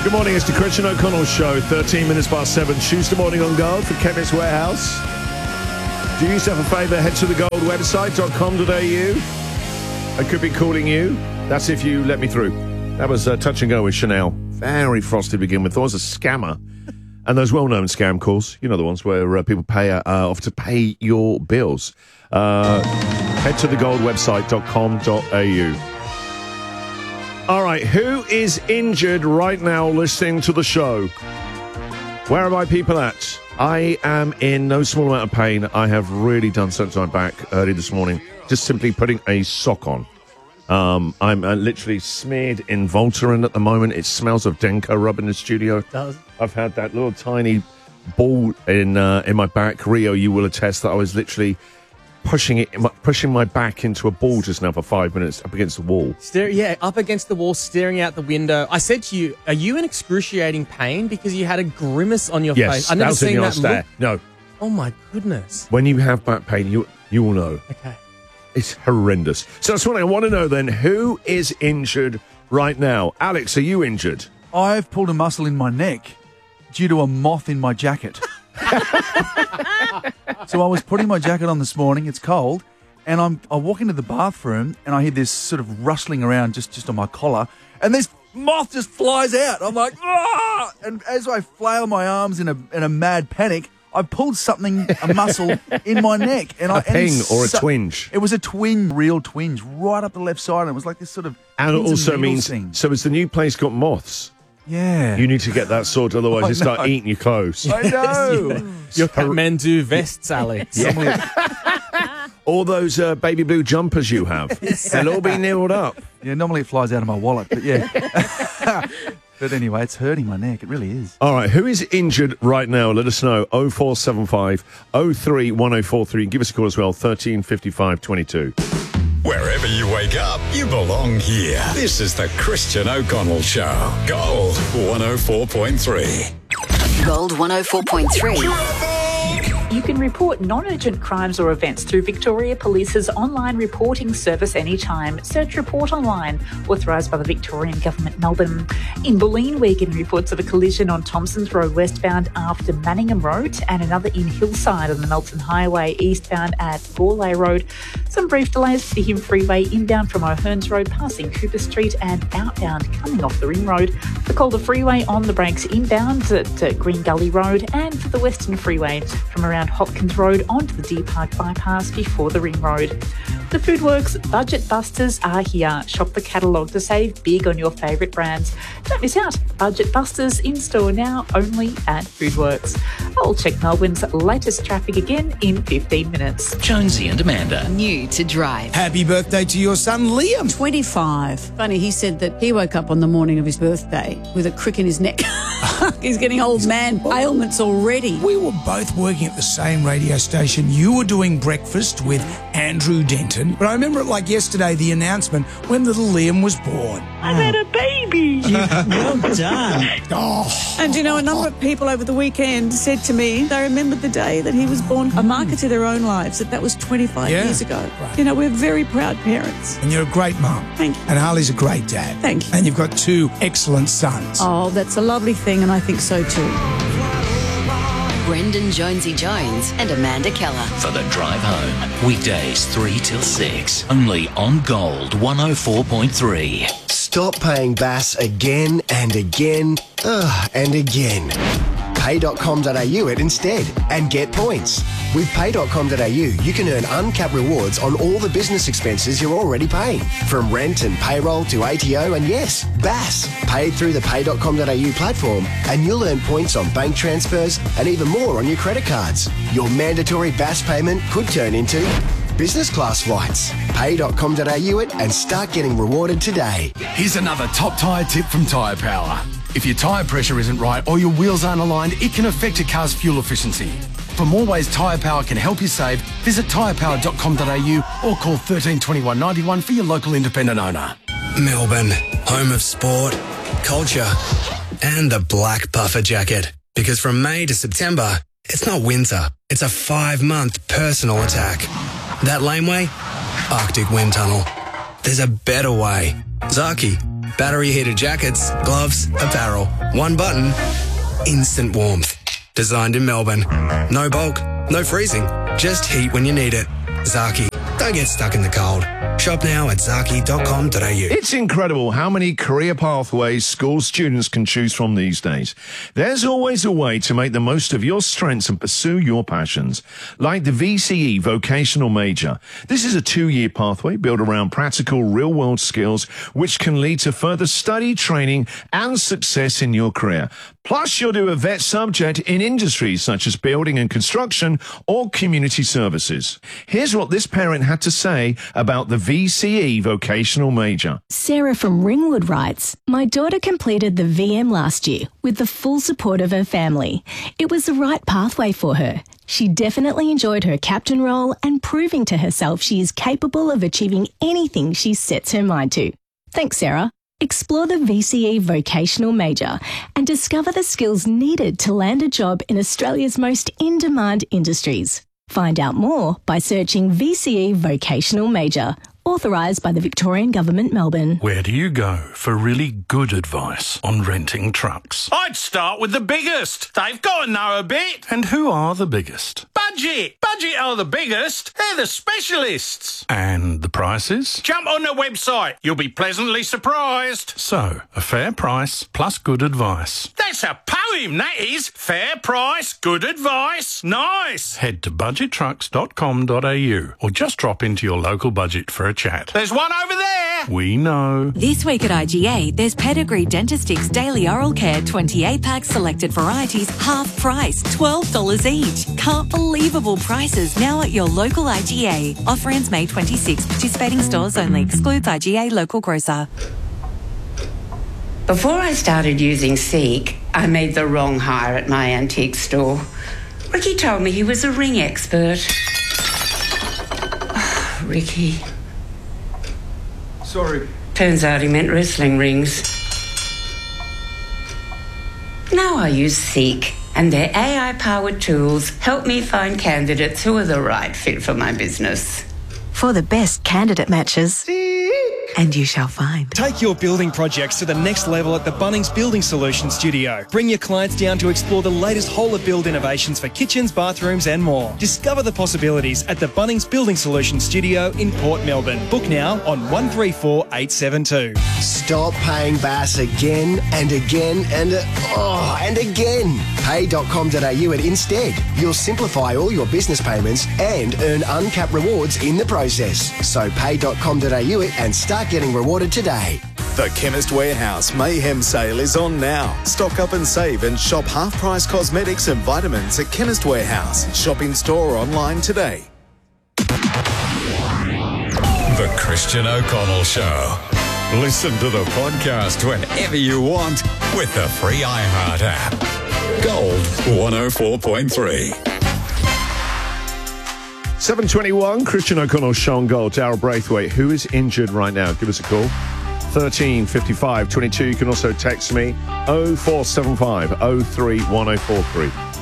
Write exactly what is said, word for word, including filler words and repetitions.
Good morning, it's the Christian O'Connell Show, thirteen minutes past seven, Tuesday morning on Gold for Chemist Warehouse. Do yourself a favour, head to the gold website dot com dot a u. I could be calling you. That's if you let me through. That was uh, Touch and Go with Chanel. Very frosty to begin with. There was a scammer. And those well-known scam calls, you know, the ones where uh, people pay uh, off to pay your bills. Uh, head to the gold website dot com dot a u. All right, who is injured right now listening to the show? Where are my people at? I am in no small amount of pain. I have really done something to my back early this morning, just simply putting a sock on. Um, I'm uh, literally smeared in Voltaren at the moment. It smells of Denko rub in the studio. It does. I've had that little tiny ball in uh, in my back. Rio, you will attest that I was literally pushing it, pushing my back into a ball just now for five minutes up against the wall. Stare, yeah, up against the wall, staring out the window. I said to you, are you in excruciating pain? Because you had a grimace on your yes, face. I've never seen that look. No. Oh, my goodness. When you have back pain, you you will know. Okay. It's horrendous. So that's what I want to know then. Who is injured right now? Alex, are you injured? I've pulled a muscle in my neck due to a moth in my jacket. So I was putting my jacket on this morning, it's cold, and I'm, I walk into the bathroom and I hear this sort of rustling around just, just on my collar, and this moth just flies out. I'm like, ah! And as I flail my arms in a in a mad panic, I pulled something, a muscle, in my neck. And a I, ping and or a su- twinge? It was a twinge, real twinge, right up the left side, and it was like this sort of And it pins also needles means, thing. so has the new place got moths? Yeah. You need to get that sorted, otherwise I you start know. eating your clothes. I know. Your Kathmandu vests, Alex. Normally- All those uh, baby blue jumpers you have, they'll all be nailed up. Yeah, normally it flies out of my wallet, but yeah. But anyway, it's hurting my neck. It really is. All right, who is injured right now? Let us know. oh four seven five, oh three one oh four three. Give us a call as well, thirteen fifty-five twenty-two. Wherever you wake up, you belong here. This is the Christian O'Connell Show. Gold one oh four point three. Gold one oh four point three. You can report non-urgent crimes or events through Victoria Police's online reporting service anytime. Search Report Online, authorised by the Victorian Government, Melbourne. In Bulleen, we're getting reports of a collision on Thompsons Road westbound after Manningham Road and another in Hillside on the Melton Highway eastbound at Gourlay Road. Some brief delays for the Hume Freeway inbound from O'Hearns Road passing Cooper Street and outbound coming off the Ring Road. The Calder Freeway on the brakes inbound at uh, Green Gully Road, and for the Western Freeway from around Hopkins Road onto the Deer Park bypass before the Ring Road. The Foodworks Budget Busters are here. Shop the catalogue to save big on your favourite brands. Don't miss out. Budget Busters in store now only at Foodworks. I'll check Melbourne's latest traffic again in fifteen minutes. Jonesy and Amanda. New to drive. Happy birthday to your son, Liam. twenty-five. Funny, he said that he woke up on the morning of his birthday with a crick in his neck. He's getting old man ailments already. We were both working at the same radio station. You were doing breakfast with Andrew Denton. But I remember it like yesterday, the announcement when little Liam was born. I've had a baby. Well done. Oh. And you know, a number of people over the weekend said to me they remembered the day that he was born, a marker to their own lives, that that was twenty-five Yeah, years ago. right. You know, we're very proud parents. And you're a great mum. Thank you. And Harley's a great dad. Thank you. And you've got two excellent sons. Oh, that's a lovely thing, and I think so too. Brendan Jonesy Jones and Amanda Keller. For the drive home. Weekdays three till six. Only on Gold one oh four point three. Stop paying B A S again and again, ugh, and again. pay dot com dot a u it instead and get points. With pay dot com dot a u, you can earn uncapped rewards on all the business expenses you're already paying. From rent and payroll to A T O and yes, B A S. Paid through the pay dot com dot a u platform, and you'll earn points on bank transfers and even more on your credit cards. Your mandatory B A S payment could turn into business class flights. pay dot com dot a u it and start getting rewarded today. Here's another top tyre tip from Tyre Power. If your tyre pressure isn't right or your wheels aren't aligned, it can affect your car's fuel efficiency. For more ways Tyre Power can help you save, visit tyre power dot com dot a u or call thirteen twenty-one ninety-one for your local independent owner. Melbourne, home of sport, culture, and the black puffer jacket. Because from May to September, it's not winter, it's a five-month personal attack. That laneway? Arctic Wind Tunnel. There's a better way. Zaki, Battery heated jackets, gloves, apparel. One button, instant warmth. Designed in Melbourne. No bulk, no freezing. Just heat when you need it. Zaki. Don't get stuck in the cold. Shop now at zaki dot com dot a u. It's incredible how many career pathways school students can choose from these days. There's always a way to make the most of your strengths and pursue your passions, like the V C E Vocational Major. This is a two-year pathway built around practical, real-world skills, which can lead to further study, training, and success in your career. Plus, you'll do a vet subject in industries such as building and construction or community services. Here's what this parent had to say about the V C E Vocational Major. Sarah from Ringwood writes, "My daughter completed the V M last year with the full support of her family. It was the right pathway for her. She definitely enjoyed her captain role and proving to herself she is capable of achieving anything she sets her mind to. Thanks, Sarah." Explore the V C E Vocational Major and discover the skills needed to land a job in Australia's most in-demand industries. Find out more by searching V C E Vocational Major, authorised by the Victorian Government, Melbourne. Where do you go for really good advice on renting trucks? I'd start with the biggest. They've got to know a bit. And who are the biggest? Budget. Budget are the biggest. They're the specialists. And the prices? Jump on the website. You'll be pleasantly surprised. So, a fair price plus good advice. That's a poem, that is. Fair price, good advice. Nice. Head to budget trucks dot com dot a u or just drop into your local budget for a chat. There's one over there. We know. This week at I G A, there's Pedigree Dentistix Daily Oral Care twenty-eight packs, selected varieties, half price, twelve dollars each. Can't believable prices now at your local I G A. Offer ends May twenty-sixth. Participating stores only. Excludes I G A local grocer. Before I started using Seek, I made the wrong hire at my antique store. Ricky told me he was a ring expert. Oh, Ricky. Sorry. Turns out he meant wrestling rings. Now I use Seek, and their A I-powered tools help me find candidates who are the right fit for my business. For the best candidate matches. And you shall find. Take your building projects to the next level at the Bunnings Building Solutions Studio. Bring your clients down to explore the latest whole-of-build innovations for kitchens, bathrooms and more. Discover the possibilities at the Bunnings Building Solutions Studio in Port Melbourne. Book now on one three four eight seven two. Stop paying Bass again and again and uh, oh, and again. pay dot com dot a u at Instead. You'll simplify all your business payments and earn uncapped rewards in the process. So pay dot com dot a u it and start getting rewarded today. The Chemist Warehouse Mayhem Sale is on now. Stock up and save and shop half-price cosmetics and vitamins at Chemist Warehouse. Shop in store or online today. The Christian O'Connell Show. Listen to the podcast whenever you want with the free iHeart app. Gold one oh four point three. seven twenty-one, Christian O'Connell, Sean Gold, Darryl Braithwaite. Who is injured right now? Give us a call. thirteen fifty-five twenty-two. You can also text me oh four seven five oh three one oh four three.